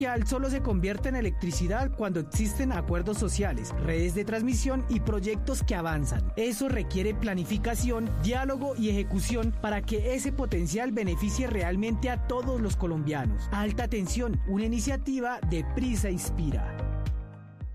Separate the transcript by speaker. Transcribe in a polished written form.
Speaker 1: solo se convierte en electricidad cuando existen acuerdos sociales, redes de transmisión y proyectos que avanzan. Eso requiere planificación, diálogo y ejecución para que ese potencial beneficie realmente a todos los colombianos. Alta Tensión, una iniciativa de Prisa Inspira.